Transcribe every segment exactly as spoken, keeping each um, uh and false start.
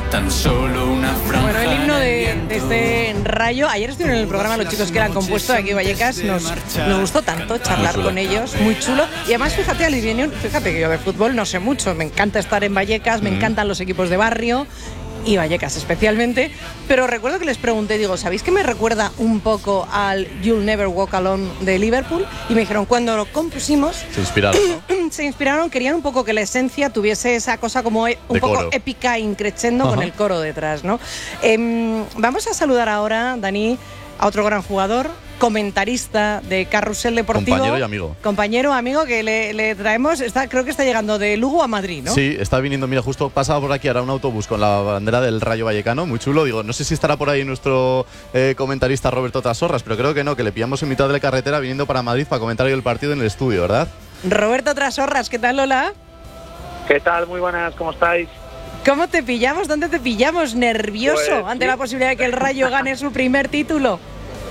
tan solo una franja. Bueno, el himno de, de este Rayo, ayer estuvieron en el programa los chicos que eran compuestos aquí Vallecas, nos, nos gustó tanto charlar con ellos, muy chulo. Y además, fíjate, Alivienion, fíjate que yo de fútbol no sé mucho, me encanta estar en Vallecas, me mm. encantan los equipos de barrio y Vallecas especialmente, pero recuerdo que les pregunté, digo, ¿sabéis que me recuerda un poco al You'll Never Walk Alone de Liverpool? Y me dijeron, cuando lo compusimos se inspiraron, ¿no? se inspiraron, querían un poco que la esencia tuviese esa cosa como un de poco coro. épica, increchendo con el coro detrás, ¿no? Eh, vamos a saludar ahora, Dani, a otro gran jugador, comentarista de Carrusel Deportivo. Compañero y amigo. Compañero, amigo, que le, le traemos, está, creo que está llegando de Lugo a Madrid, ¿no? Sí, está viniendo, mira, justo pasaba por aquí ahora un autobús con la bandera del Rayo Vallecano, muy chulo. Digo, no sé si estará por ahí nuestro eh, comentarista Roberto Trasorras, pero creo que no, que le pillamos en mitad de la carretera viniendo para Madrid para comentar hoy el partido en el estudio, ¿verdad? Roberto Trasorras, ¿qué tal, Lola? ¿Qué tal? Muy buenas, ¿cómo estáis? ¿Cómo te pillamos? ¿Dónde te pillamos? ¿Nervioso pues, ante sí. la posibilidad de que el Rayo gane su primer título?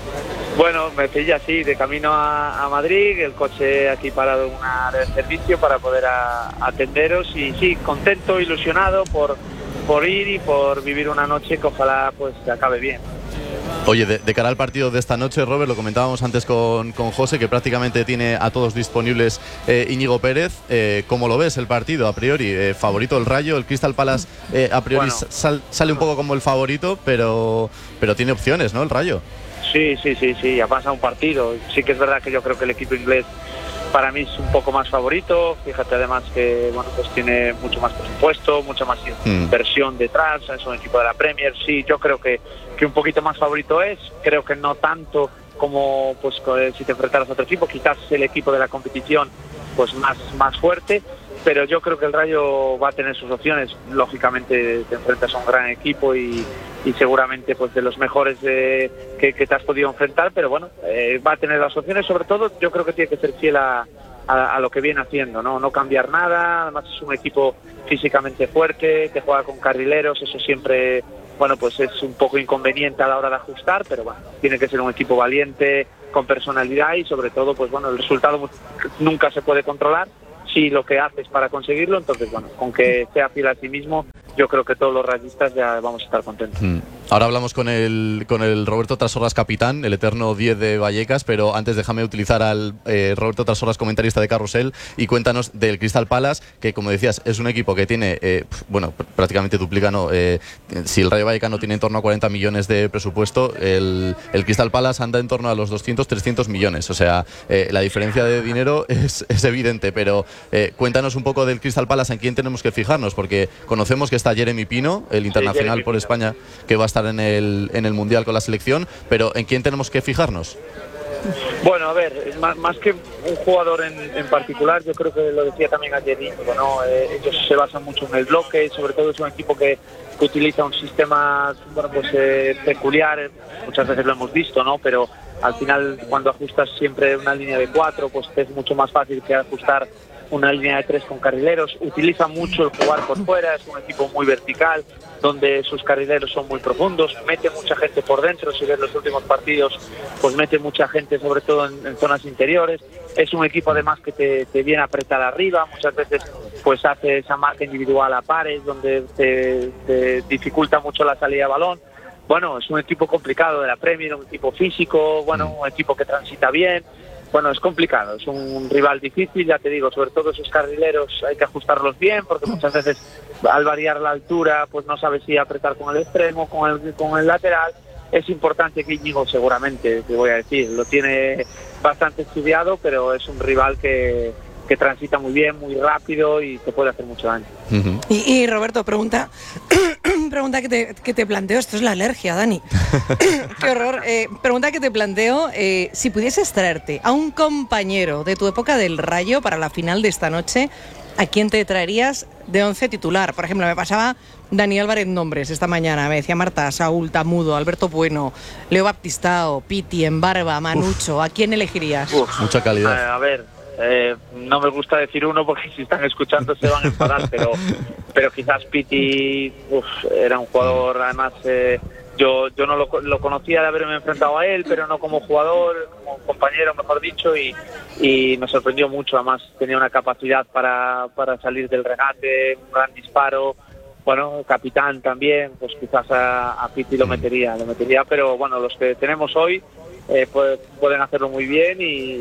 Bueno, me pilla así, de camino a, a Madrid, el coche aquí parado en una área de servicio para poder a, atenderos y sí, contento, ilusionado por, por ir y por vivir una noche que ojalá pues se acabe bien. Oye, de, de cara al partido de esta noche, Robert, lo comentábamos antes con, con José, que prácticamente tiene a todos disponibles eh, Íñigo Pérez. Eh, ¿Cómo lo ves el partido a priori? Eh, ¿Favorito el Rayo? El Crystal Palace eh, a priori bueno, sal, sale un poco como el favorito, pero, pero tiene opciones, ¿no? El Rayo. Sí, sí, sí, sí, ha pasado un partido. Sí que es verdad que yo creo que el equipo inglés para mí es un poco más favorito. Fíjate además que bueno, pues tiene mucho más presupuesto, mucha más inversión mm. detrás, es un equipo de la Premier. Sí, yo creo que, que un poquito más favorito es, creo que no tanto como pues si te enfrentaras a otro equipo, quizás el equipo de la competición pues más, más fuerte, pero yo creo que el Rayo va a tener sus opciones. Lógicamente te enfrentas a un gran equipo y, y seguramente pues de los mejores de, que, que te has podido enfrentar, pero bueno, eh, va a tener las opciones. Sobre todo yo creo que tiene que ser fiel a, a, a lo que viene haciendo, ¿no? No cambiar nada. Además es un equipo físicamente fuerte, que juega con carrileros, eso siempre, bueno, pues es un poco inconveniente a la hora de ajustar, pero bueno, tiene que ser un equipo valiente, con personalidad y sobre todo, pues bueno, el resultado nunca se puede controlar. Si lo que haces para conseguirlo, entonces bueno, con que sea fiel a sí mismo, yo creo que todos los rayistas ya vamos a estar contentos. Mm. Ahora hablamos con el, con el Roberto Trasorras capitán, el eterno diez de Vallecas, pero antes déjame utilizar al eh, Roberto Trasorras comentarista de Carrusel y cuéntanos del Crystal Palace, que como decías es un equipo que tiene, eh, bueno, prácticamente duplica, ¿no? Eh, si el Rayo Vallecano tiene en torno a cuarenta millones de presupuesto, el, el Crystal Palace anda en torno a los doscientos, trescientos millones, o sea, eh, la diferencia de dinero es, es evidente, pero eh, cuéntanos un poco del Crystal Palace, en quién tenemos que fijarnos, porque conocemos que está Jeremy Pino, el internacional sí, por Pino. España, que va a estar en el, en el Mundial con la selección, pero ¿en quién tenemos que fijarnos? Bueno, a ver, más, más que un jugador en, en particular, yo creo que lo decía también ayer, bueno, eh, ellos se basan mucho en el bloque, sobre todo es un equipo que, que utiliza un sistema, bueno, pues eh, peculiar, muchas veces lo hemos visto, ¿no? Pero al final cuando ajustas siempre una línea de cuatro, pues es mucho más fácil que ajustar una línea de tres con carrileros. Utiliza mucho el jugar por fuera, es un equipo muy vertical, donde sus carrileros son muy profundos, mete mucha gente por dentro. Si ves los últimos partidos, pues mete mucha gente sobre todo en, en zonas interiores. Es un equipo además que te, te viene a apretar arriba, muchas veces pues hace esa marca individual a pares, donde te, te dificulta mucho la salida de balón. Bueno, es un equipo complicado de la Premier, un equipo físico, bueno, un equipo que transita bien. Bueno, es complicado, es un rival difícil, ya te digo, sobre todo esos carrileros hay que ajustarlos bien, porque muchas veces al variar la altura, pues no sabes si apretar con el extremo, con el, con el lateral. Es importante que Íñigo, seguramente, te voy a decir, lo tiene bastante estudiado, pero es un rival que, que transita muy bien, muy rápido y te puede hacer mucho daño. Uh-huh. y, y Roberto, pregunta pregunta que te, que te planteo, esto es la alergia, Dani. Qué horror. Eh, pregunta que te planteo, eh, si pudieses traerte a un compañero de tu época del Rayo para la final de esta noche, ¿a quién te traerías de once titular? Por ejemplo, me pasaba Dani Álvarez nombres esta mañana, me decía Marta, Saúl, Tamudo, Alberto Bueno, Leo Baptistao, Piti, Embarba, Manucho. Uf. ¿A quién elegirías? Uf, mucha calidad. A, a ver, eh, no me gusta decir uno porque si están escuchando se van a enfadar, pero, pero quizás Piti uf, era un jugador, además eh, yo, yo no lo, lo conocía de haberme enfrentado a él, pero no como jugador, como compañero, mejor dicho, y, y me sorprendió mucho. Además tenía una capacidad para, para salir del regate, un gran disparo. bueno, capitán también, pues quizás a, a Piti lo metería, lo metería, pero bueno, los que tenemos hoy eh, pues, pueden hacerlo muy bien y,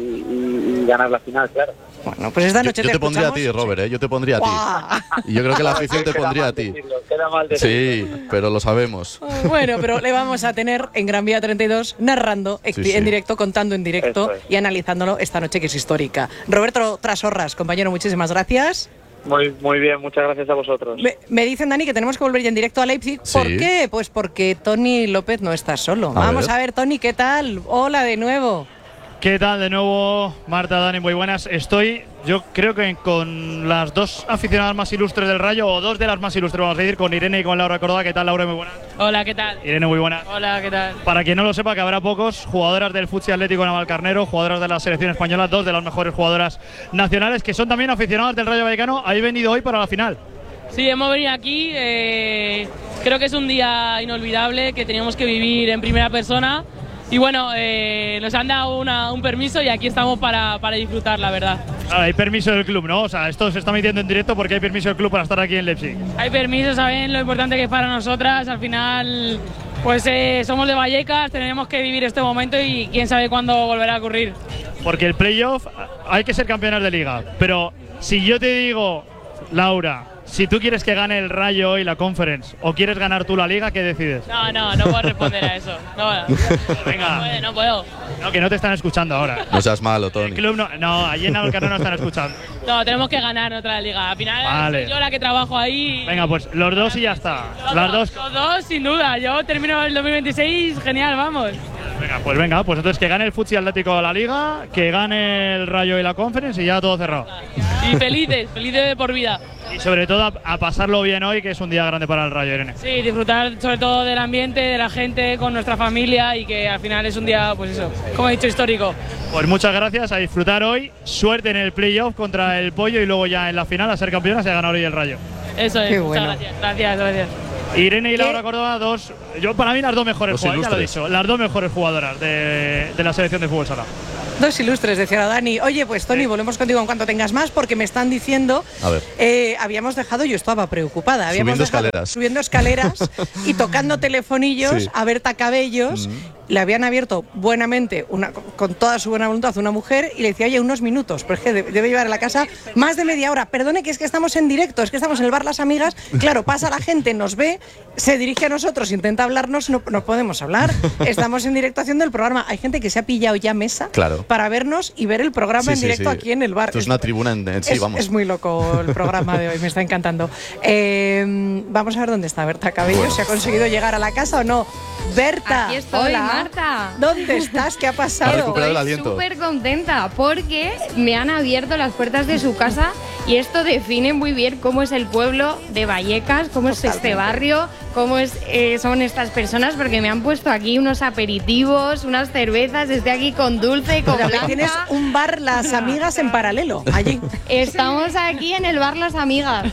y, y ganar la final, claro. Bueno, pues esta noche yo, yo te, te pondría a escuchamos. ti, Robert, ¿eh? Yo te pondría a ti. Y yo creo que la afición te Queda pondría mal a ti. decirlo, queda mal decirlo. Sí, pero lo sabemos. Bueno, pero le vamos a tener en Gran Vía treinta y dos narrando Sí, en sí. directo, contando en directo Eso es. y analizándolo esta noche que es histórica. Roberto Trasorras, compañero, muchísimas gracias. Muy, muy bien, muchas gracias a vosotros. Me, me dicen, Dani, que tenemos que volver ya en directo a Leipzig. Sí. ¿Por qué? Pues porque Tony López no está solo. A Vamos ver. a ver, Tony, ¿qué tal? Hola de nuevo. ¿Qué tal de nuevo, Marta, Dani? Muy buenas. Estoy, yo creo que con las dos aficionadas más ilustres del Rayo, o dos de las más ilustres, vamos a decir, con Irene y con Laura Córdoba. ¿Qué tal, Laura? Muy buenas. Hola, ¿qué tal? Irene, muy buenas. Hola, ¿qué tal? Para quien no lo sepa, que habrá pocos, jugadoras del Futsi Atlético Navalcarnero, jugadoras de la selección española, dos de las mejores jugadoras nacionales, que son también aficionadas del Rayo Vallecano. Habéis venido hoy para la final. Sí, hemos venido aquí. Eh, creo que es un día inolvidable que teníamos que vivir en primera persona. Y bueno, eh, nos han dado una, un permiso y aquí estamos para, para disfrutar, la verdad. Ahora, hay permiso del club, ¿no? O sea, esto se está metiendo en directo porque hay permiso del club para estar aquí en Leipzig. Hay permiso, saben lo importante que es para nosotras. Al final, pues eh, somos de Vallecas, tenemos que vivir este momento y quién sabe cuándo volverá a ocurrir. Porque el playoff, hay que ser campeones de liga. Pero si yo te digo, Laura, si tú quieres que gane el Rayo hoy la Conference o quieres ganar tú la liga, ¿qué decides? No, no, no puedo responder a eso. No, Venga. no puedo, no puedo. No, que no te están escuchando ahora. No seas malo, El Tony. club no, no, allí en Navalcarnero no están escuchando. No, tenemos que ganar otra liga. Al final Vale. soy yo la que trabajo ahí. Venga, pues los dos y ya está. Los Las dos. Los dos, sin duda. Yo termino el dos mil veintiséis, genial, vamos. Venga, pues venga, pues entonces que gane el Futsi Atlético la liga, que gane el Rayo y la Conference y ya todo cerrado. Y felices, felices de por vida. Y sobre todo a, a pasarlo bien hoy, que es un día grande para el Rayo, Irene. Sí, disfrutar sobre todo del ambiente, de la gente, con nuestra familia y que al final es un día, pues eso, como he dicho, histórico. Pues muchas gracias, a disfrutar hoy, suerte en el playoff contra el Pollo y luego ya en la final a ser campeonas y a ganar hoy el Rayo. Eso es, Qué muchas bueno. gracias, gracias, gracias. Irene y ¿Qué? Laura Córdoba, dos, yo para mí las dos mejores Dos jugadoras, ya lo he ilustres. dicho, las dos mejores jugadoras de, de la selección de fútbol sala. Dos ilustres, decía Dani. Oye, pues Tony, volvemos contigo en cuanto tengas más, porque me están diciendo, A ver. eh, habíamos dejado, yo estaba preocupada, habíamos Subiendo dejado- escaleras. subiendo escaleras y tocando telefonillos Sí. a Berta Cabellos. Le habían abierto buenamente, una, con toda su buena voluntad, una mujer y le decía, oye, unos minutos, pero es que debe debe llevar a la casa más de media hora. Perdone, que es que estamos en directo, es que estamos en el bar Las Amigas. Claro, pasa la gente, nos ve, se dirige a nosotros, intenta hablarnos, no, no podemos hablar. Estamos en directo haciendo el programa. Hay gente que se ha pillado ya mesa Claro. para vernos y ver el programa Sí, en sí, directo sí. aquí en el bar. Esto es una tribuna en, en sí, es, vamos. es muy loco el programa de hoy, me está encantando. Eh, vamos a ver dónde está Berta Cabello, Bueno. si ha conseguido llegar a la casa o no. Berta, Aquí estoy, hola. Marta. ¿Dónde estás? ¿Qué ha Ha pasado? recuperado el Estoy aliento. súper contenta porque me han abierto las puertas de su casa y esto define muy bien cómo es el pueblo de Vallecas, cómo es este barrio, cómo es, eh, son estas personas, porque me han puesto aquí unos aperitivos, unas cervezas, estoy aquí con dulce, con Pero que blanca. tienes un bar Las Amigas en paralelo, allí. Estamos aquí en el bar Las Amigas.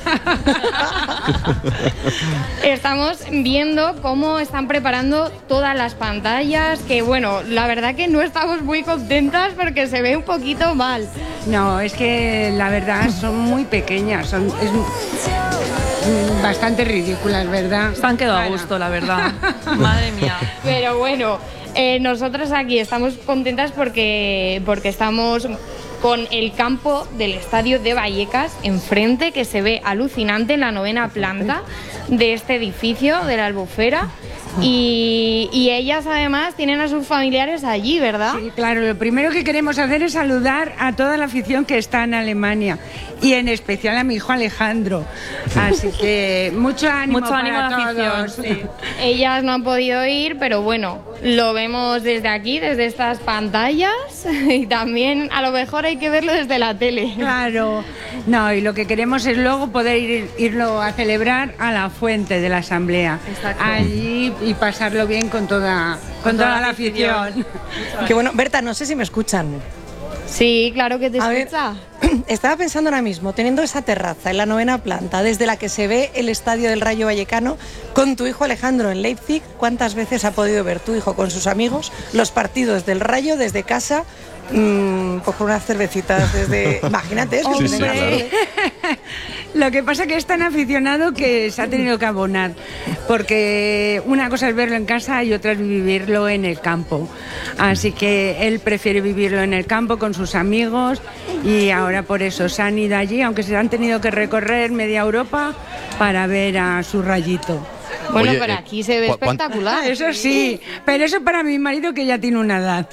Estamos viendo cómo están preparando todas las pantallas, que bueno, la verdad que no estamos muy contentas porque se ve un poquito mal. No, es que la verdad son muy pequeñas, son es, mm, bastante ridículas, ¿verdad? Se han quedado a Ana. gusto, la verdad. Madre mía. Pero bueno, eh, nosotros aquí estamos contentas porque, porque estamos con el campo del estadio de Vallecas enfrente, que se ve alucinante en la novena planta de este edificio de la Albufera. Y, y ellas además tienen a sus familiares allí, ¿verdad? Sí, claro, lo primero que queremos hacer es saludar a toda la afición que está en Alemania y en especial a mi hijo Alejandro. Así que mucho ánimo, Mucho ánimo para a la afición, todos. sí. Ellas no han podido ir, pero bueno, lo vemos desde aquí, desde estas pantallas, y también a lo mejor hay que verlo desde la tele. Claro, no, y lo que queremos es luego poder ir, irlo a celebrar a la fuente de la asamblea. Exacto. Allí y pasarlo bien con toda, con toda la afición. Qué bueno. Berta, no sé si me escuchan. Sí, claro que te A ver, escucha. estaba pensando ahora mismo, teniendo esa terraza en la novena planta, desde la que se ve el estadio del Rayo Vallecano, con tu hijo Alejandro en Leipzig, ¿cuántas veces ha podido ver tu hijo con sus amigos los partidos del Rayo desde casa? Mmm, pues con unas cervecitas desde... Imagínate, es que Sí, es sí, una- claro. Lo que pasa es que es tan aficionado que se ha tenido que abonar, porque una cosa es verlo en casa y otra es vivirlo en el campo. Así que él prefiere vivirlo en el campo con sus amigos y ahora por eso se han ido allí, aunque se han tenido que recorrer media Europa para ver a su Rayito. Bueno, Oye, pero eh, aquí se ve ¿cu- cuán- espectacular. Eso sí, pero eso para mi marido que ya tiene una edad.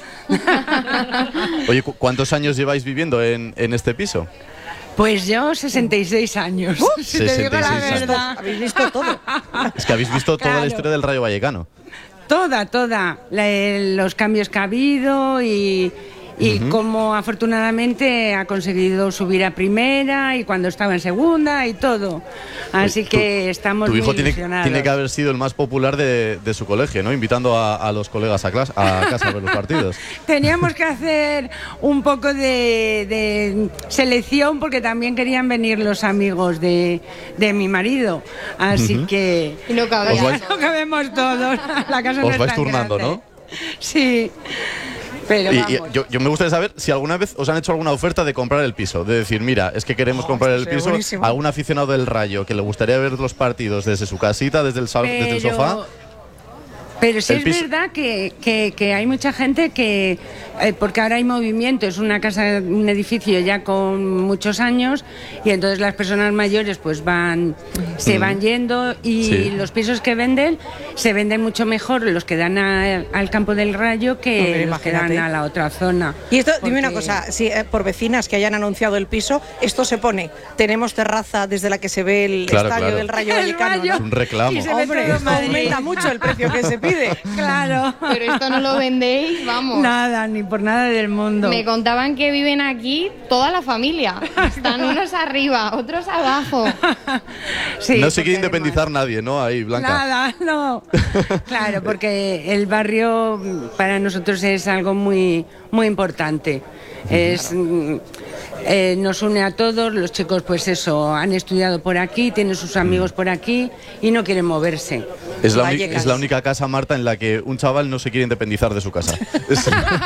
Oye, ¿cu- ¿cuántos años lleváis viviendo en, en este piso? Pues yo, sesenta y seis años, si te digo la sesenta y seis años. verdad. Habéis visto todo. Es que habéis visto toda Claro. la historia del Rayo Vallecano. Toda, toda. La- el- los cambios que ha habido y, y cómo afortunadamente ha conseguido subir a primera y cuando estaba en segunda y todo. Así Tu- que estamos Tu muy hijo tiene, ilusionados. tiene que haber sido el más popular de, de su colegio, ¿no? Invitando a, a los colegas a, clas- a casa a ver los partidos. Teníamos que hacer un poco de, de selección porque también querían venir los amigos de, de mi marido. Así Ujú. que Y no cabía. Os vais- no cabemos todos. La casa no Os es vais tan turnando, grande. ¿no? Sí. Pero Y, y vamos. yo, yo me gustaría saber si alguna vez os han hecho alguna oferta de comprar el piso. De decir, mira, es que queremos comprar el sería piso. buenísimo. Algún aficionado del Rayo que le gustaría ver los partidos desde su casita, desde el, sal- desde el Pero- sofá. Pero sí El es piso- verdad que, que- que hay mucha gente que, eh, porque ahora hay movimiento, es una casa, un edificio ya con muchos años y entonces las personas mayores pues van, se Mm. van yendo y Sí. los pisos que venden se venden mucho mejor los que dan a- al campo del Rayo que Hombre, los que dan imagínate. a la otra zona. Y esto, dime una Porque- cosa, si eh, por vecinas que hayan anunciado el piso, esto se pone, tenemos terraza desde la que se ve el Claro, estadio claro. del Rayo El Vallecano, Rayo. ¿no? Es un reclamo. Y se ve Hombre, todo esto Madrid. aumenta mucho el precio que se pide. Claro. Pero esto no lo vendéis, vamos. Nada, ni por nada del mundo. Me contaban que viven aquí toda la familia. Están unos arriba, otros abajo. Sí, no se porque quiere independizar además- nadie, ¿no? Ahí, Blanca. Nada, no. Claro, porque el barrio mm, para nosotros es algo muy, muy importante. Es, mm, eh, nos une a todos, los chicos pues eso, han estudiado por aquí, tienen sus amigos por aquí y no quieren moverse. Es la, uni- Vallecas. es la única casa, Marta, en la que un chaval no se quiere independizar de su casa. Es-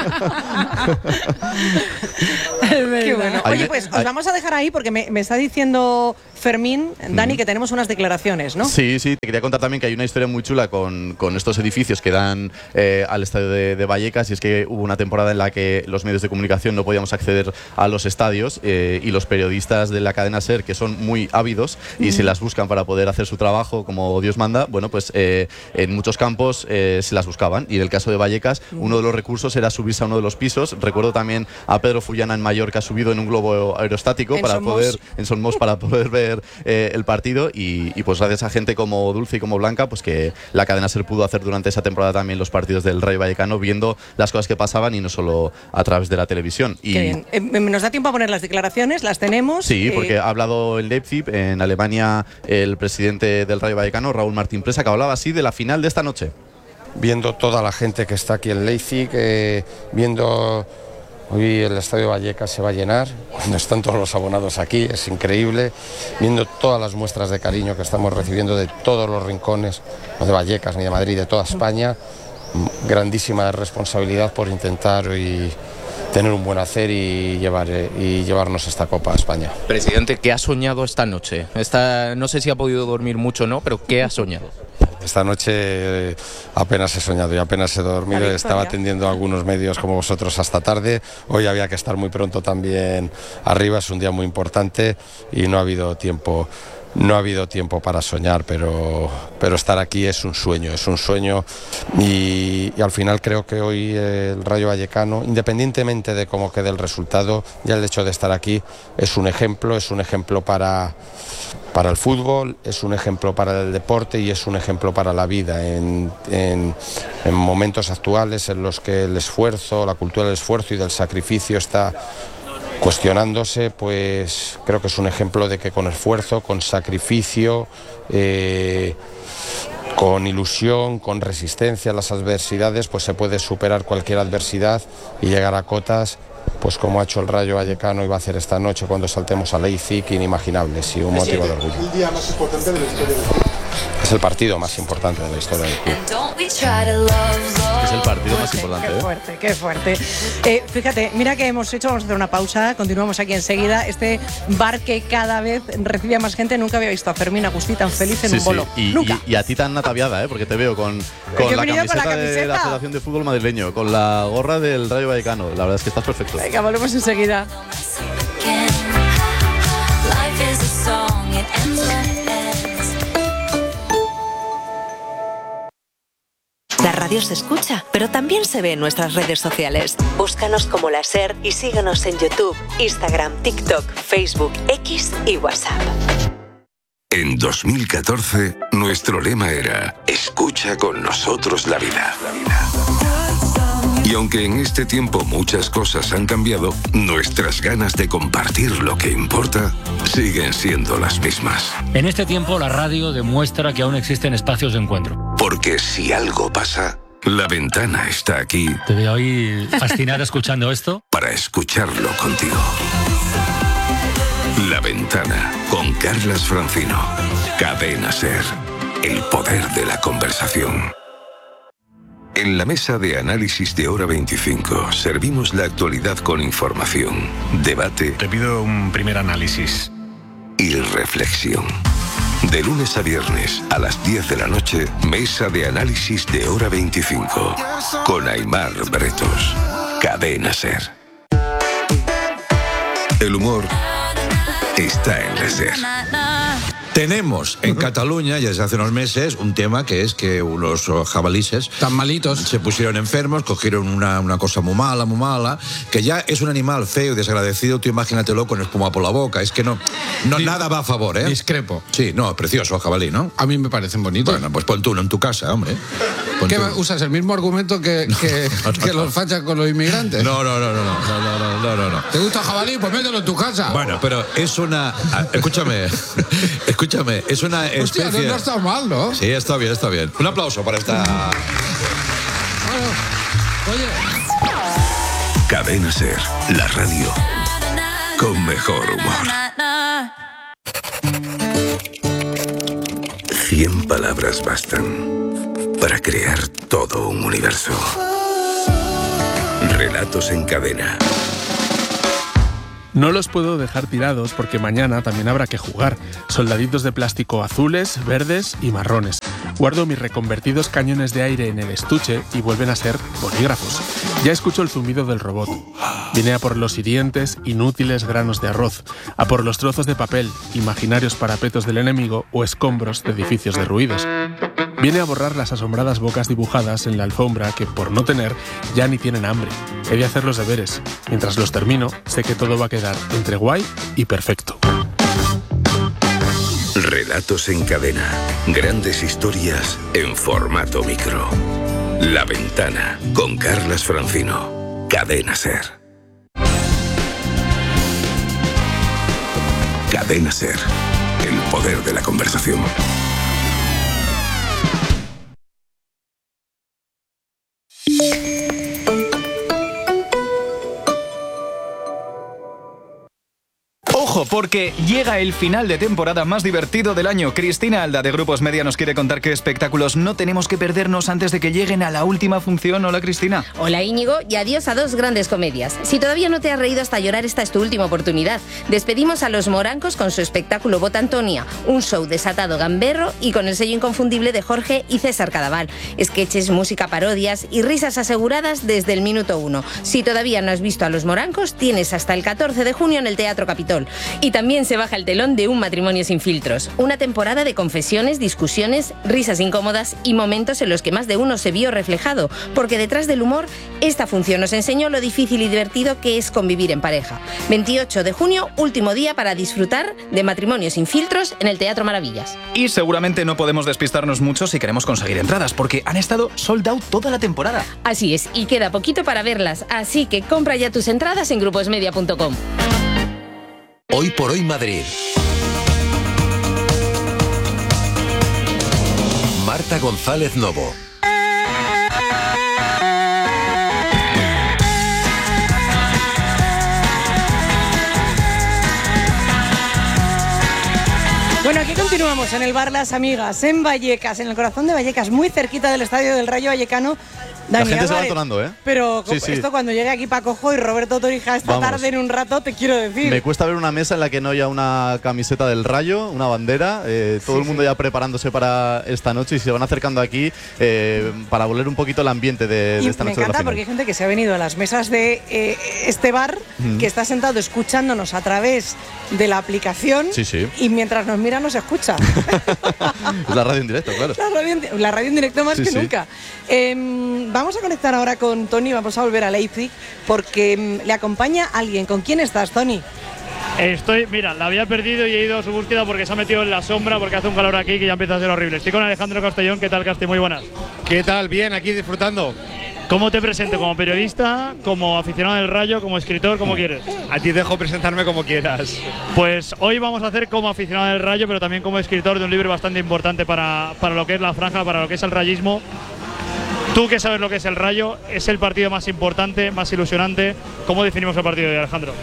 Qué bueno. Hay- Oye, pues os hay- vamos a dejar ahí porque me, me está diciendo Fermín, Dani, que tenemos unas declaraciones, ¿no? Sí, sí, te quería contar también que hay una historia muy chula con, con estos edificios que dan eh, al estadio de, de Vallecas, y es que hubo una temporada en la que los medios de comunicación no podíamos acceder a los estadios eh, y los periodistas de la cadena SER, que son muy ávidos y se las buscan para poder hacer su trabajo como Dios manda, bueno, pues eh, en muchos campos eh, se las buscaban, y en el caso de Vallecas uno de los recursos era subirse a uno de los pisos. Recuerdo también a Pedro Fullana en Mallorca subido en un globo aerostático En para Somos. poder en Somos para poder ver eh, el partido, y, y pues gracias a gente como Dulce y como Blanca, pues que la cadena SER pudo hacer durante esa temporada también los partidos del Rayo Vallecano, viendo las cosas que pasaban y no solo a través de la televisión. Y Qué bien. Eh, ¿Nos da tiempo a poner las declaraciones? ¿Las tenemos? sí, Eh, porque ha hablado en Leipzig, en Alemania, el presidente del Rayo Vallecano, Raúl Martín Presa, que hablaba así de la final de esta noche. Viendo toda la gente que está aquí en Leipzig, eh, viendo hoy el Estadio Vallecas se va a llenar, cuando están todos los abonados aquí, es increíble, viendo todas las muestras de cariño que estamos recibiendo de todos los rincones, no de Vallecas ni de Madrid, de toda España, grandísima responsabilidad por intentar y tener un buen hacer y, llevar, eh, y llevarnos esta Copa a España. Presidente, ¿qué ha soñado esta noche? Esta, no sé si ha podido dormir mucho o no, pero ¿qué ha soñado? Esta noche eh, apenas he soñado y apenas he dormido. La victoria. Estaba atendiendo a algunos medios como vosotros hasta tarde. Hoy había que estar muy pronto también arriba. Es un día muy importante y no ha habido tiempo. No ha habido tiempo para soñar, pero, pero estar aquí es un sueño, es un sueño y, y al final creo que hoy el Rayo Vallecano, independientemente de cómo quede el resultado, ya el hecho de estar aquí es un ejemplo, es un ejemplo para, para el fútbol, es un ejemplo para el deporte y es un ejemplo para la vida en, en, en momentos actuales en los que el esfuerzo, la cultura del esfuerzo y del sacrificio está cuestionándose, pues creo que es un ejemplo de que con esfuerzo, con sacrificio, eh, con ilusión, con resistencia a las adversidades, pues se puede superar cualquier adversidad y llegar a cotas, pues como ha hecho el Rayo Vallecano y va a hacer esta noche cuando saltemos a Leipzig, inimaginables y un motivo de orgullo. El día más importante de la historia del club. es el partido más importante de la historia del club. Es el partido más importante. Qué ¿eh? fuerte, qué fuerte. Eh, fíjate, mira que hemos hecho, vamos a hacer una pausa, continuamos aquí enseguida. Este bar que cada vez recibe a más gente, nunca había visto a Fermín Agustí tan feliz en Sí, un bolo. sí. Y, nunca. y- y a ti tan ataviada, ¿eh? Porque te veo con, que con, he la venido camiseta con la de la camiseta. Federación de Fútbol Madrileño, con la gorra del Rayo Vallecano. La verdad es que estás perfecto. Venga, volvemos enseguida. La radio se escucha, pero también se ve en nuestras redes sociales. Búscanos como La SER y síguenos en YouTube, Instagram, TikTok, Facebook, X y WhatsApp. En dos mil catorce, nuestro lema era escucha con nosotros la vida. Y aunque en este tiempo muchas cosas han cambiado, nuestras ganas de compartir lo que importa siguen siendo las mismas. En este tiempo la radio demuestra que aún existen espacios de encuentro. Porque si algo pasa, La Ventana está aquí. Te veo ahí fascinado escuchando esto. Para escucharlo contigo. La Ventana, con Carlas Francino. Cadena SER. El poder de la conversación. En la mesa de análisis de Hora veinticinco servimos la actualidad con información, debate. Te pido un primer análisis. Y reflexión. De lunes a viernes a las diez de la noche, mesa de análisis de Hora veinticinco. Con Aimar Bretos. Cadena SER. El humor está en la SER. Tenemos en Cataluña, ya desde hace unos meses, un tema que es que unos jabalíes tan malitos se pusieron enfermos, cogieron una, una cosa muy mala, muy mala, que ya es un animal feo y desagradecido. Tú imagínatelo con espuma por la boca. Es que no, no nada va a favor, ¿eh? Discrepo. Sí, no, precioso jabalí, ¿no? A mí me parecen bonitos. Bueno, pues pon tú uno en tu casa, hombre. Pon ¿Qué tú. usas el mismo argumento que, que, no, no, que no. los fachas con los inmigrantes? No, no, no, no, no, no, no, no, no, no. ¿Te gusta el jabalí? Pues mételo en tu casa. Bueno, pero es una... ah, Escúchame, escúchame, es una especie... Hostia, no, no está mal, ¿no? Sí, está bien, está bien. Un aplauso para esta... Oye... Cadena SER, la radio con mejor humor. Cien palabras bastan para crear todo un universo. Relatos en cadena. No los puedo dejar tirados porque mañana también habrá que jugar. Soldaditos de plástico azules, verdes y marrones. Guardo mis reconvertidos cañones de aire en el estuche y vuelven a ser bolígrafos. Ya escucho el zumbido del robot. Viene a por los hirientes, inútiles granos de arroz, a por los trozos de papel, imaginarios parapetos del enemigo o escombros de edificios derruidos. Viene a borrar las asombradas bocas dibujadas en la alfombra que, por no tener, ya ni tienen hambre. He de hacer los deberes. Mientras los termino, sé que todo va a quedar entre guay y perfecto. Relatos en cadena. Grandes historias en formato micro. La Ventana, con Carlas Francino. Cadena SER. Cadena SER. El poder de la conversación. Ojo, porque llega el final de temporada más divertido del año. Cristina Alda, de Grupos Media, nos quiere contar qué espectáculos no tenemos que perdernos antes de que lleguen a la última función. Hola, Cristina. Hola, Íñigo, y adiós a dos grandes comedias. Si todavía no te has reído hasta llorar, esta es tu última oportunidad. Despedimos a Los Morancos con su espectáculo Bota Antonia, un show desatado gamberro y con el sello inconfundible de Jorge y César Cadaval. Sketches, música, parodias y risas aseguradas desde el minuto uno. Si todavía no has visto a Los Morancos, tienes hasta el catorce de junio en el Teatro Capitol. Y también se baja el telón de Un matrimonio sin filtros. Una temporada de confesiones, discusiones, risas incómodas y momentos en los que más de uno se vio reflejado, porque detrás del humor, esta función nos enseñó lo difícil y divertido que es convivir en pareja. veintiocho de junio, último día para disfrutar de Matrimonio sin filtros en el Teatro Maravillas. Y seguramente no podemos despistarnos mucho si queremos conseguir entradas, porque han estado sold out toda la temporada. Así es, y queda poquito para verlas, así que compra ya tus entradas en gruposmedia punto com. Hoy por hoy Madrid. Marta González Novo. Bueno, aquí continuamos Continuamos en el bar Las Amigas, en Vallecas, en el corazón de Vallecas, muy cerquita del estadio del Rayo Vallecano. Dani La gente Álvarez, se va entonando, ¿eh? Pero Sí, sí. esto cuando llegue aquí Paco Jo y Roberto Torija esta Vamos. tarde en un rato, te quiero decir. Me cuesta ver una mesa en la que no haya una camiseta del Rayo, una bandera, eh, todo Sí, el mundo ya preparándose para esta noche y se van acercando aquí eh, para volver un poquito el ambiente de, Y de esta me noche de la encanta final. porque hay gente que se ha venido a las mesas de eh, este bar, Mm. que está sentado escuchándonos a través de la aplicación Sí, sí. y mientras nos mira nos escucha. Es la radio en directo, claro. La radio, en- la radio en directo más Sí, que sí. nunca. Eh, vamos a conectar ahora con Tony, vamos a volver a Leipzig porque mm, le acompaña alguien. ¿Con quién estás, Tony? Estoy, mira, la había perdido y he ido a su búsqueda porque se ha metido en la sombra porque hace un calor aquí que ya empieza a ser horrible. Estoy con Alejandro Castellón. ¿Qué tal, Casti? Muy buenas. ¿Qué tal? Bien, aquí disfrutando. ¿Cómo te presento? ¿Como periodista, como aficionado del Rayo, como escritor, como quieres? A ti dejo presentarme como quieras. Pues hoy vamos a hacer como aficionado del Rayo, pero también como escritor de un libro bastante importante para, para lo que es la franja, para lo que es el rayismo. Tú que sabes lo que es el Rayo, es el partido más importante, más ilusionante. ¿Cómo definimos el partido de Alejandro?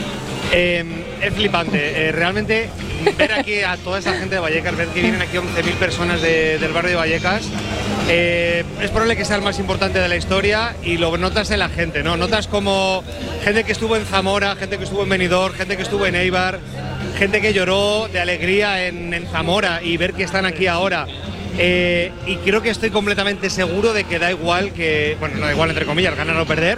Eh, es flipante. Eh, realmente ver aquí a toda esa gente de Vallecas, ver que vienen aquí once mil personas de- del barrio de Vallecas, eh, es probable que sea el más importante de la historia y lo notas en la gente, ¿no? Notas como gente que estuvo en Zamora, gente que estuvo en Benidorm, gente que estuvo en Eibar, gente que lloró de alegría en, en Zamora y ver que están aquí ahora. Eh, y creo que estoy completamente seguro de que da igual que, bueno, no da igual entre comillas, ganar o perder,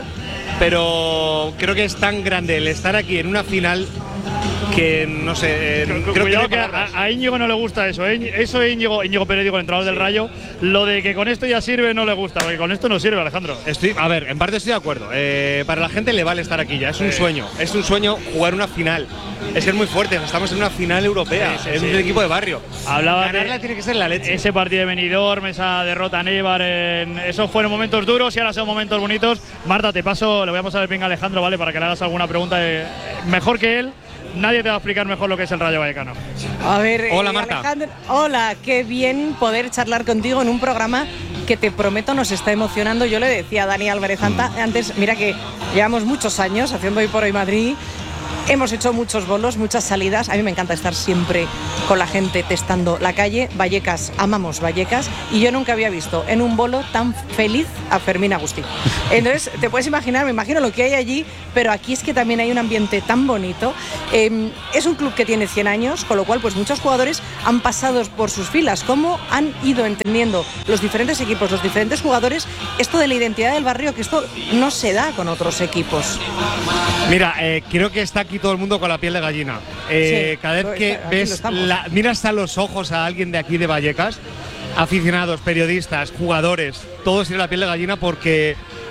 pero creo que es tan grande el estar aquí en una final que no sé, eh, creo que, Cuidado no que hay palabras. a, a Íñigo no le gusta eso, ¿eh? Eso es Íñigo, Íñigo Pérez, digo, el entrenador del Rayo. Lo de que con esto ya sirve no le gusta, porque con esto no sirve, Alejandro. Estoy, a ver, en parte estoy de acuerdo. Eh, para la gente le vale estar aquí ya, es un sueño. Es un sueño jugar una final. Es que es muy fuerte, estamos en una final europea, Sí, sí, es sí. un equipo de barrio. Hablaba Ganarla de tiene que ser la leche. ese partido de Benidorm, esa derrota en Eibar, en- esos fueron momentos duros y ahora son momentos bonitos. Marta, te paso, le voy a pasar el ping a Alejandro, ¿vale? Para que le hagas alguna pregunta. de- mejor que él, nadie te va a explicar mejor lo que es el Rayo Vallecano. A ver, Hola, eh, Marta. Alejandro, hola, qué bien poder charlar contigo en un programa que te prometo nos está emocionando. Yo le decía a Dani Álvarez anta- antes, mira que llevamos muchos años haciendo Hoy por Hoy Madrid. Hemos hecho muchos bolos, muchas salidas. A mí me encanta estar siempre con la gente testando la calle. Vallecas, amamos Vallecas. Y yo nunca había visto en un bolo tan feliz a Fermín Agustí. Entonces, te puedes imaginar, me imagino lo que hay allí, pero aquí es que también hay un ambiente tan bonito. Eh, es un club que tiene cien años, con lo cual pues muchos jugadores han pasado por sus filas. ¿Cómo han ido entendiendo los diferentes equipos, los diferentes jugadores, esto de la identidad del barrio, que esto no se da con otros equipos? Mira, eh, creo que está aquí todo el mundo con la piel de gallina. Eh, Sí, cada vez pues, que aquí lo ves, estamos. la- miras a los ojos a alguien de aquí de Vallecas, aficionados, periodistas, jugadores, todos tienen la piel de gallina porque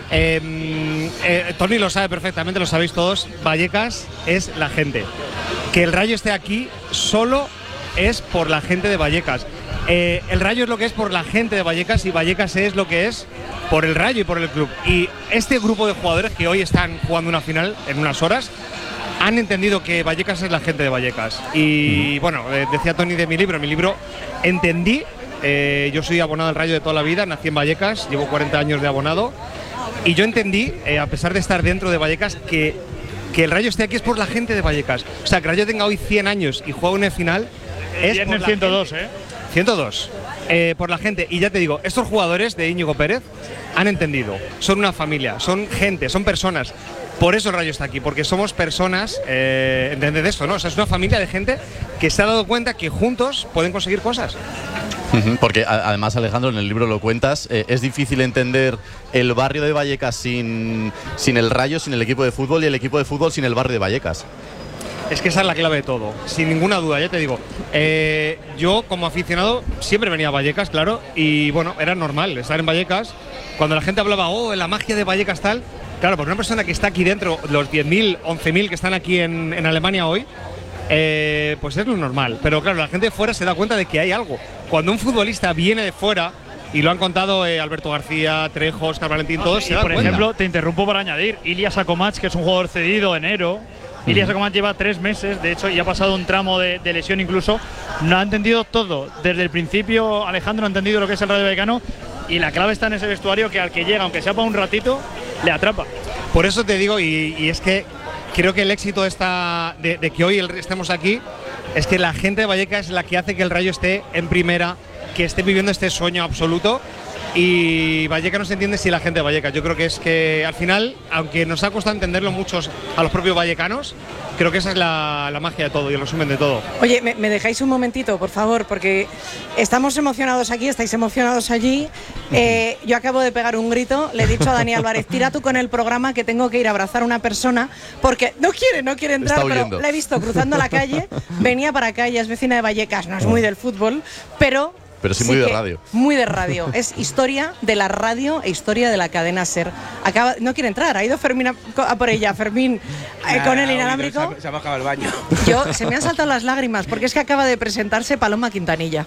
eh, eh, Tony lo sabe perfectamente, lo sabéis todos, Vallecas es la gente. Que el Rayo esté aquí solo es por la gente de Vallecas. Eh, el Rayo es lo que es por la gente de Vallecas y Vallecas es lo que es por el Rayo y por el club. Y este grupo de jugadores que hoy están jugando una final en unas horas han entendido que Vallecas es la gente de Vallecas. Y bueno, eh, decía Tony de mi libro, en mi libro entendí, eh, yo soy abonado al Rayo de toda la vida, nací en Vallecas, llevo cuarenta años de abonado, y yo entendí, eh, a pesar de estar dentro de Vallecas, que, que el Rayo esté aquí es por la gente de Vallecas. O sea, que el Rayo tenga hoy cien años y juegue una final es Viernes por la ciento dos, gente. ¿eh? ciento dos. Eh, por la gente. Y ya te digo, estos jugadores de Íñigo Pérez han entendido. Son una familia, son gente, son personas. Por eso el Rayo está aquí, porque somos personas, eh, ¿entended esto, no? O sea, es una familia de gente que se ha dado cuenta que juntos pueden conseguir cosas. Ujú, porque a- además, Alejandro, en el libro lo cuentas, eh, es difícil entender el barrio de Vallecas sin, sin el Rayo, sin el equipo de fútbol y el equipo de fútbol sin el barrio de Vallecas. Es que esa es la clave de todo, sin ninguna duda, ya te digo. Eh, yo como aficionado siempre venía a Vallecas, claro, y bueno, era normal estar en Vallecas. Cuando la gente hablaba, oh, la magia de Vallecas tal, claro, por una persona que está aquí dentro, los diez mil, once mil que están aquí en, en Alemania hoy, eh, pues es lo normal. Pero claro, la gente de fuera se da cuenta de que hay algo. Cuando un futbolista viene de fuera, y lo han contado eh, Alberto García, Trejo, Oscar Valentín, todos Y se dan por cuenta. ejemplo, te interrumpo para añadir, Ilias Akomach, que es un jugador cedido enero. Ilias Akomach lleva tres meses, de hecho, y ha pasado un tramo de, de lesión incluso. No ha entendido todo. Desde el principio, Alejandro ha entendido lo que es el Rayo Vallecano. Y la clave está en ese vestuario que al que llega, aunque sea para un ratito, le atrapa. Por eso te digo, y, y es que creo que el éxito de, esta, de, de que hoy el- estemos aquí es que la gente de Vallecas es la que hace que el Rayo esté en primera, que esté viviendo este sueño absoluto. Y Vallecas no se entiende sin la gente de Vallecas. Yo creo que es que al final, aunque nos ha costado entenderlo muchos a los propios vallecanos, creo que esa es la, la magia de todo y el resumen de todo. Oye, ¿me, me dejáis un momentito, por favor? Porque estamos emocionados aquí, estáis emocionados allí. Eh, yo acabo de pegar un grito, le he dicho a Dani Álvarez, tira tú con el programa que tengo que ir a abrazar a una persona, porque no quiere, no quiere entrar, pero la he visto cruzando la calle, venía para acá, ella es vecina de Vallecas, no es muy del fútbol, pero... Pero sí, sí muy de radio. Muy de radio. Es historia de la radio e historia de la cadena SER. Acaba, no quiere entrar, ha ido Fermín a, a por ella. Fermín eh, con el inalámbrico. Se ha bajado al baño. Yo, se me han saltado las lágrimas porque es que acaba de presentarse Paloma Quintanilla.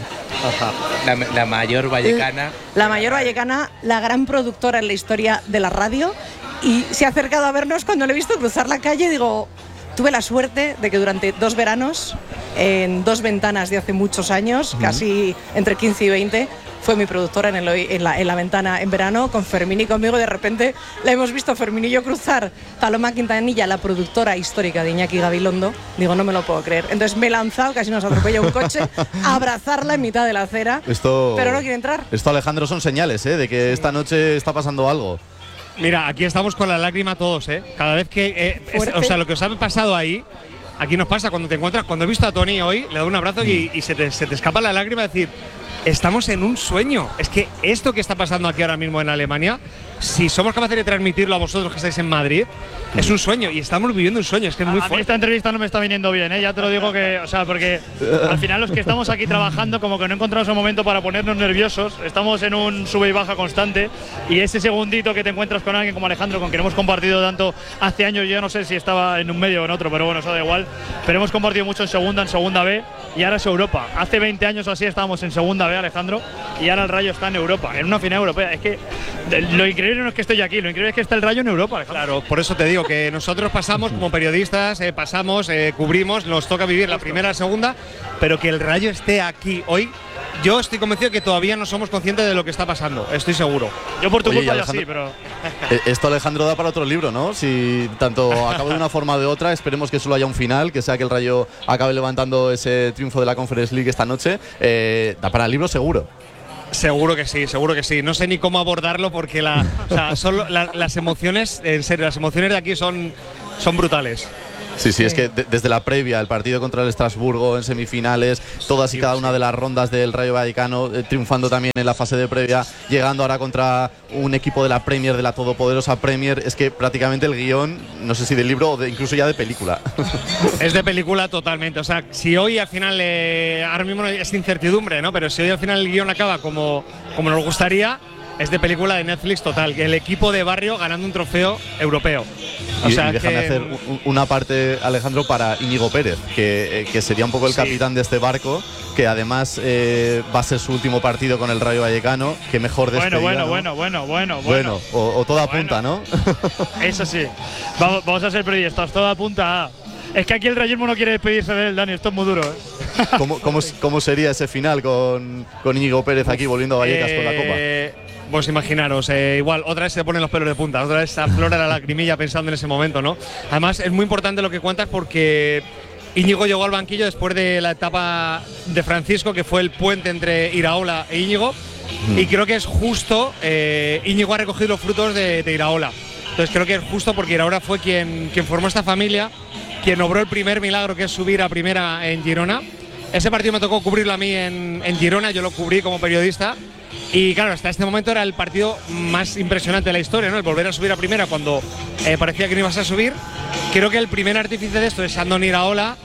La, la mayor vallecana. La, la mayor vallecana, la gran productora en la historia de la radio. Y se ha acercado a vernos cuando le he visto cruzar la calle y digo... Tuve la suerte de que durante dos veranos, en dos ventanas de hace muchos años, uh-huh. casi entre quince y veinte, fue mi productora en, el, en, la, en la ventana en verano, con Fermín y conmigo. De repente la hemos visto Fermín y yo cruzar Paloma Quintanilla, la productora histórica de Iñaki Gabilondo. Digo, no me lo puedo creer. Entonces me he lanzado, casi nos atropella un coche, a abrazarla en mitad de la acera, esto, pero no quiere entrar. Esto, Alejandro, son señales ¿eh? de que esta noche está pasando algo. Mira, aquí estamos con la lágrima todos, ¿eh? Cada vez que… Eh, es, o sea, lo que os ha pasado ahí, aquí nos pasa cuando te encuentras… Cuando he visto a Tony hoy, le doy un abrazo y, y se, te, se te escapa la lágrima de decir… Estamos en un sueño. Es que esto que está pasando aquí ahora mismo en Alemania, si somos capaces de transmitirlo a vosotros que estáis en Madrid, es un sueño y estamos viviendo un sueño. Es que es muy a, a fuerte. mí esta entrevista no me está viniendo bien, ¿eh? Ya te lo digo que, o sea, porque al final los que estamos aquí trabajando como que no encontramos un momento para ponernos nerviosos, estamos en un sube y baja constante y ese segundito que te encuentras con alguien como Alejandro, con quien hemos compartido tanto hace años, yo no sé si estaba en un medio o en otro, pero bueno, eso da igual, pero hemos compartido mucho en segunda, en segunda B y ahora es Europa. Hace veinte años o así estábamos en segunda B, Alejandro, y ahora el Rayo está en Europa, en una final europea. Es que lo increíble no es que estoy aquí, lo increíble es que está el Rayo en Europa, Alejandro. Claro, por eso te digo que nosotros pasamos como periodistas, eh, pasamos, eh, cubrimos, nos toca vivir la primera, la segunda, pero que el Rayo esté aquí hoy, yo estoy convencido que todavía no somos conscientes de lo que está pasando, estoy seguro. Yo por tu Oye, culpa ya Alejandro, sí, pero… Esto, Alejandro, da para otro libro, ¿no? Si tanto acaba de una forma o de otra, esperemos que solo haya un final, que sea que el Rayo acabe levantando ese triunfo de la Conference League esta noche. Eh, da para el libro seguro. Seguro que sí, seguro que sí. No sé ni cómo abordarlo porque la, o sea, son la, las emociones, en serio, las emociones de aquí son, son brutales. Sí, sí, es que de, desde la previa, el partido contra el Estrasburgo en semifinales, todas y cada una de las rondas del Rayo Vallecano, eh, triunfando también en la fase de previa, llegando ahora contra un equipo de la Premier, de la todopoderosa Premier, es que prácticamente el guión, no sé si del libro o de, incluso ya de película. Es de película totalmente, o sea, si hoy al final, eh, ahora mismo es incertidumbre, ¿no? Pero si hoy al final el guión acaba como, como nos gustaría, es de película de Netflix total, que el equipo de barrio ganando un trofeo europeo. O y, sea, y déjame que, hacer un, una parte, Alejandro, para Íñigo Pérez, que, eh, que sería un poco el sí. capitán de este barco, que además eh, va a ser su último partido con el Rayo Vallecano, que mejor despedida, Bueno, bueno, ¿no? bueno, bueno, bueno, bueno. O, o todo apunta, bueno. ¿no? Eso sí. Vamos, vamos a ser periodistas, todo apunta a… Es que aquí el rayismo no quiere despedirse de él, Dani, esto es muy duro, ¿eh? ¿Cómo, cómo, cómo sería ese final con, con Íñigo Pérez aquí volviendo a Vallecas eh, con la Copa? Pues imaginaros, eh, igual, otra vez se ponen los pelos de punta, otra vez se aflora la lagrimilla pensando en ese momento, ¿no? Además, es muy importante lo que cuentas porque Íñigo llegó al banquillo después de la etapa de Francisco, que fue el puente entre Iraola e Íñigo, mm. y creo que es justo, eh, Íñigo ha recogido los frutos de, de Iraola. Entonces creo que es justo porque Iraola fue quien, quien formó esta familia, quien obró el primer milagro, que es subir a primera en Girona. Ese partido me tocó cubrirlo a mí en, en Girona, yo lo cubrí como periodista. Y claro, hasta este momento era el partido más impresionante de la historia, ¿no? El volver a subir a primera cuando eh, parecía que no ibas a subir. Creo que el primer artífice de esto es Andoni Iraola,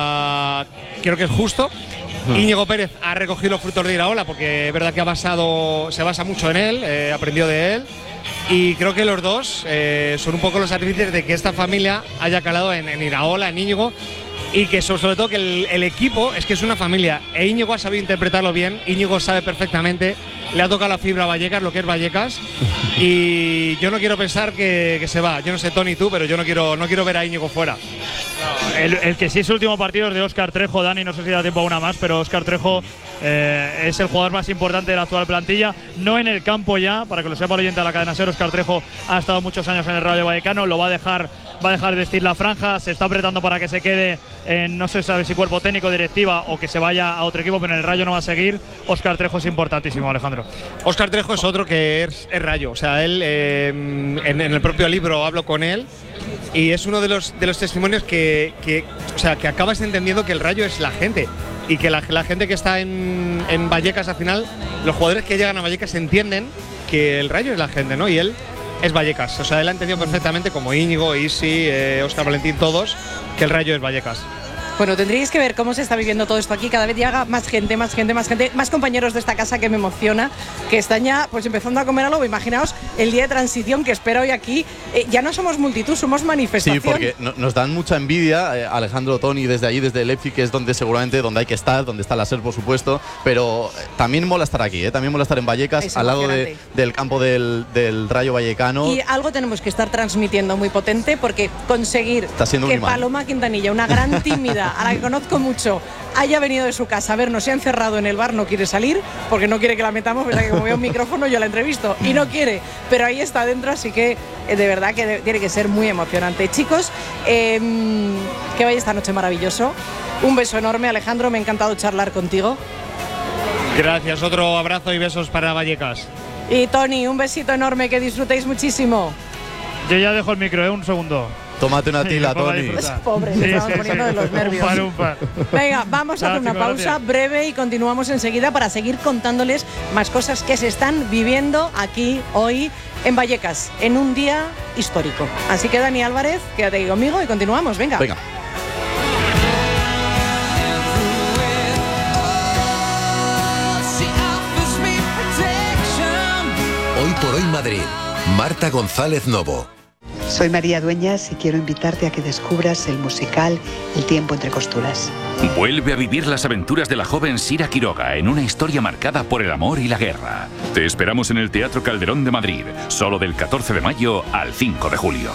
uh, creo que es justo. Hmm. Íñigo Pérez ha recogido los frutos de Iraola porque es verdad que ha basado, se basa mucho en él, eh, aprendió de él. Y creo que los dos eh, son un poco los artífices de que esta familia haya calado en, en Iraola, en Íñigo. Y que sobre todo que el, el equipo es que es una familia. E Íñigo ha sabido interpretarlo bien. Íñigo sabe perfectamente. Le ha tocado la fibra a Vallecas, lo que es Vallecas. Y yo no quiero pensar que, que se va. Yo no sé, Tony, tú, pero yo no quiero, no quiero ver a Íñigo fuera. No, el, el que sí es su último partido es de Óscar Trejo, Dani. No sé si da tiempo a una más, pero Óscar Trejo eh, es el jugador más importante de la actual plantilla. No en el campo ya, para que lo sepa el oyente de la cadena SER. Óscar Trejo ha estado muchos años en el Rayo Vallecano. Lo va a dejar va a dejar de vestir la franja, se está apretando para que se quede en, no se sabe si cuerpo técnico, directiva o que se vaya a otro equipo, pero en el Rayo no va a seguir. Óscar Trejo es importantísimo, Alejandro. Óscar Trejo es otro que es, es Rayo, o sea, él eh, en, en el propio libro hablo con él y es uno de los, de los testimonios que, que, o sea, que acabas entendiendo que el Rayo es la gente y que la, la gente que está en, en Vallecas al final, los jugadores que llegan a Vallecas entienden que el Rayo es la gente, ¿no? Y él es Vallecas, o sea, él ha entendido perfectamente, como Íñigo, Isi, eh, Óscar Valentín, todos, que el Rayo es Vallecas. Bueno, tendríais que ver cómo se está viviendo todo esto aquí. Cada vez llega más gente, más gente, más gente, más compañeros de esta casa que me emociona, que están ya pues empezando a comer algo. Imaginaos el día de transición que espera hoy aquí. Eh, ya no somos multitud, somos manifestación. Sí, porque no, nos dan mucha envidia, eh, Alejandro, Tony, desde allí, desde Leipzig, que es donde seguramente donde hay que estar, donde está la SER, por supuesto, pero eh, también mola estar aquí, eh, también mola estar en Vallecas, Es al lado de, del campo del, del Rayo Vallecano. Y algo tenemos que estar transmitiendo muy potente, porque conseguir Está siendo un que imán. Paloma Quintanilla, una gran tímida, a la que conozco mucho, haya venido de su casa a vernos, se ha encerrado en el bar, no quiere salir, porque no quiere que la metamos, verdad que como veo un micrófono yo la entrevisto, y no quiere, pero ahí está dentro, así que eh, de verdad que de, tiene que ser muy emocionante. Chicos, eh, que vaya esta noche maravilloso. Un beso enorme, Alejandro, me ha encantado charlar contigo. Gracias, otro abrazo y besos para Vallecas. Y Tony, un besito enorme, que disfrutéis muchísimo. Yo ya dejo el micro, ¿eh? Un segundo. Tómate una tila, Tony. Pobre, me estamos poniendo de los nervios. Un par, un par. Venga, vamos a hacer una Chicos, pausa gracias. breve y continuamos enseguida para seguir contándoles más cosas que se están viviendo aquí hoy en Vallecas, en un día histórico. Así que Dani Álvarez, quédate aquí conmigo y continuamos. Venga. Venga. Hoy por hoy Madrid. Marta González Novo. Soy María Dueñas y quiero invitarte a que descubras el musical El tiempo entre costuras. Vuelve a vivir las aventuras de la joven Sira Quiroga en una historia marcada por el amor y la guerra. Te esperamos en el Teatro Calderón de Madrid, solo del catorce de mayo al cinco de julio.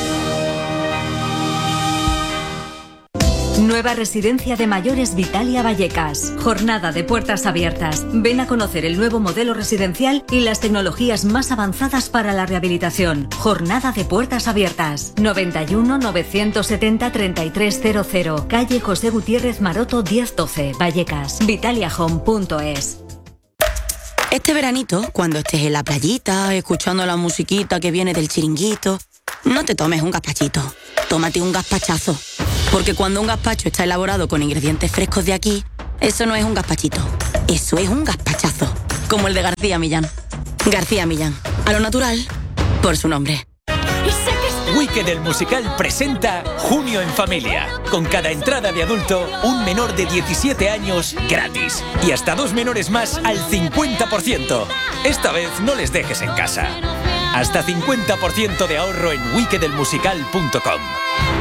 Nueva residencia de mayores Vitalia Vallecas. Jornada de puertas abiertas. Ven a conocer el nuevo modelo residencial y las tecnologías más avanzadas para la rehabilitación. Jornada de puertas abiertas. noventa y uno, novecientos setenta, treinta y tres cero cero. Calle José Gutiérrez Maroto diez doce, Vallecas. Vitalia Home punto es. Este veranito, cuando estés en la playita, escuchando la musiquita que viene del chiringuito, no te tomes un gazpachito, tómate un gazpachazo. Porque cuando un gazpacho está elaborado con ingredientes frescos de aquí, eso no es un gazpachito, eso es un gazpachazo. Como el de García Millán. García Millán, a lo natural, por su nombre. Wicked el musical presenta Junio en Familia. Con cada entrada de adulto, un menor de diecisiete años gratis. Y hasta dos menores más al cincuenta por ciento. Esta vez no les dejes en casa. Hasta cincuenta por ciento de ahorro en wicked el musical punto com.